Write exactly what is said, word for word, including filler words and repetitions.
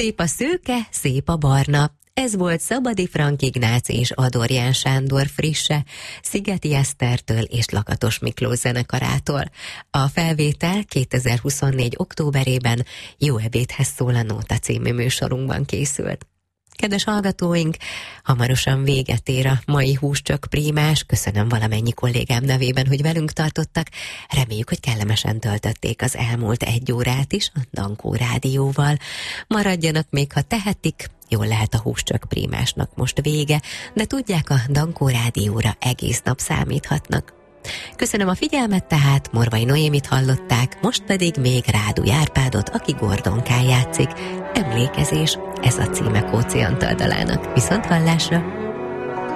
Szép a szőke, szép a barna. Ez volt Szabadi Frank Ignác és Adorján Sándor frisse, Szigeti Esztertől és Lakatos Miklós zenekarától. A felvétel kétezer-huszonnégy októberében Jó ebédhez szól a Nóta című műsorunkban készült. Kedves hallgatóink, hamarosan véget ér a mai Húscsök Prímás. Köszönöm valamennyi kollégám nevében, hogy velünk tartottak. Reméljük, hogy kellemesen töltötték az elmúlt egy órát is a Dankó Rádióval. Maradjanak még, ha tehetik. Jól lehet, a Húscsök Prímásnak most vége, de tudják, a Dankó Rádióra egész nap számíthatnak. Köszönöm a figyelmet, tehát Morvai Noémit hallották, most pedig még Rádu Árpádot, aki Gordonkán játszik. Emlékezés, ez a címe Kóczi Antal dalának. Viszont hallásra!